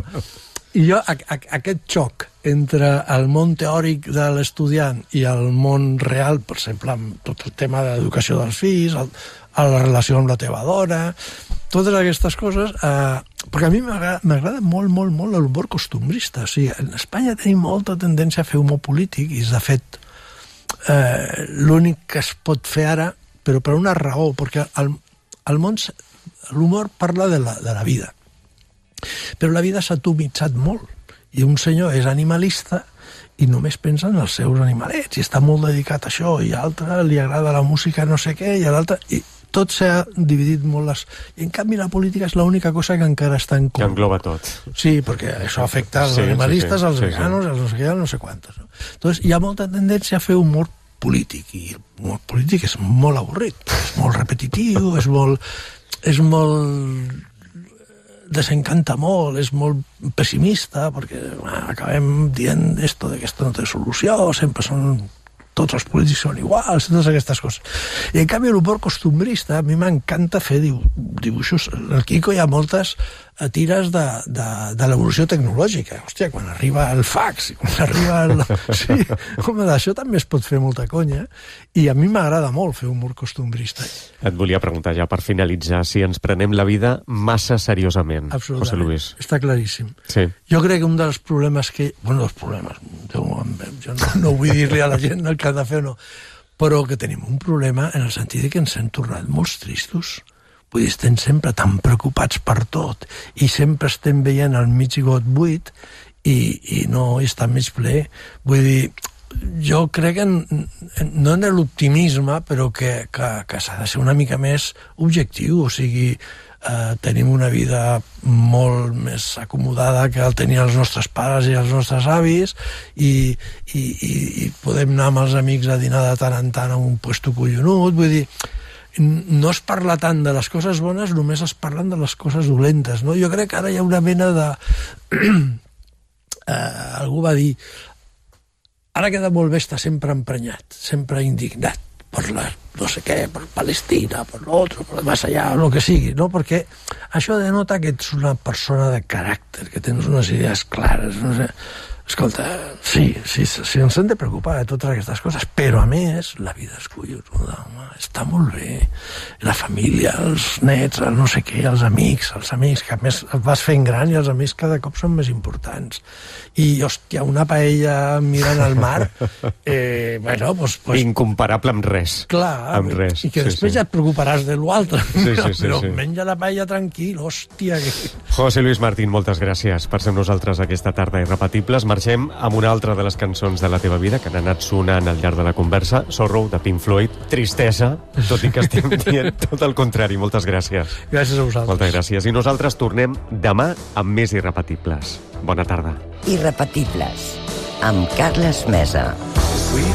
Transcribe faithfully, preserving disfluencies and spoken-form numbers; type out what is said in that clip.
I jo, a, a, aquest xoc entre el món teòric de l'estudiant i el món real, per exemple, amb tot el tema de l'educació dels fills, el, la relació amb la teva dona, totes aquestes coses, eh, perquè a mi m'agrada molt, molt, molt l'humor costumbrista. O sigui, en Espanya tenim molta tendència a fer humor polític i, de fet, eh, l'únic que es pot fer ara, però per una raó, perquè el, el món, l'humor parla de la, de la vida. Però la vida s'ha atomitzat molt i un senyor és animalista i només pensa en els seus animalets i està molt dedicat a això, i a l'altre li agrada la música no sé què, i a l'altre... I tot s'ha dividit molt. Les... I en canvi la política és l'única cosa que encara està en comú. Que engloba tot. Sí, perquè això afecta als sí, animalistes, sí, sí. als veganos, sí, sí. als no sé què, no sé quantes. No? Entonces hi ha molta tendència a fer humor polític, i el humor polític és molt avorrit, és molt repetitiu, és molt... és molt... desencanta molt, és molt pessimista, perquè ah, acabem dient esto de que esto no té solució, sempre són... tots els polítics són iguals, totes aquestes coses. I en canvi l'humor costumbrista, a mi m'encanta fer dibuixos. Al Quico hi ha moltes tires de, de, de l'evolució tecnològica. Hòstia, quan arriba el fax, quan arriba el... Sí, home, d'això també es pot fer molta conya, i a mi m'agrada molt fer humor costumbrista. Et volia preguntar ja per finalitzar si ens prenem la vida massa seriosament, José Luis. Està claríssim. Sí. Jo crec que un dels problemes que... Bueno, els problemes, jo, jo no, no vull dir-li a la gent el que ha de fer o no, però que tenim un problema en el sentit que ens hem tornat molt tristos. Vull dir, estem sempre tan preocupats per tot i sempre estem veient el mig got buit i, i no està mig ple. Vull dir, jo crec en, en, no en l'optimisme, però que, que, que s'ha de ser una mica més objectiu, o sigui, eh, tenim una vida molt més acomodada que el tenien els nostres pares i els nostres avis, i, i, i, i podem anar amb els amics a dinar de tant en tant a un puesto collonut. Vull dir, no es parla tant de les coses bones, només es parlen de les coses dolentes, no? Jo crec que ara hi ha una mena de... eh, algú va dir, ara queda molt bé estar sempre emprenyat, sempre indignat per la, no sé què, per Palestina, per l'altre, per més allà, el que sigui, no? Perquè això denota que ets una persona de caràcter, que tens unes idees clares, no sé... Escolta, sí, sí, sí, ens hem de preocupar de totes aquestes coses, però a més la vida és collonuda, home, està molt bé. La família, els nets, el no sé què, els amics, els amics, que a més vas fent gran i els amics cada cop són més importants. I, hòstia, una paella mirant al mar, eh, bueno, doncs... Pues, incomparable amb res. Clar, amb res. I que sí, després sí. ja et preocuparàs de l'altre. Sí, sí, sí, però sí. menja la paella tranquil, hòstia. Que... José Luis Martín, moltes gràcies per ser amb nosaltres aquesta tarda Irrepetibles. Marxem amb una altra de les cançons de la teva vida que han anat sonant al llarg de la conversa, Sorrow, de Pink Floyd. Tristesa, tot i que estem dient tot el contrari. Moltes gràcies. Gràcies a vosaltres. Moltes gràcies. I nosaltres tornem demà amb més Irrepetibles. Bona tarda. Irrepetibles, amb Carles Mesa.